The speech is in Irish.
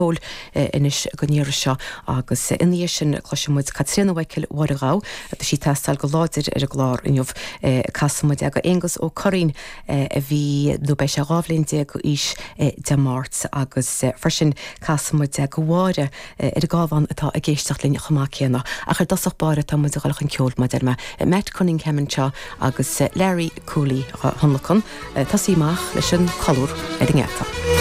Hol inis goníir seo agus iníos sin chluisimuid Catriona Waikil Waragá a sí testal go láidir ar a glár inniuh casamid aga Angus ó Corín a bhí nó bei se rábhlín go is de Mát agus frisin casamid go bháire ar a gábhain atá a géisteach líne chamáchéanna a chu dasach bara tá muid a gáilach an ceol maidir me Matt Cunningham seo agus Larry Cooley honlachan tá síach leis an choúr ar an ngeta.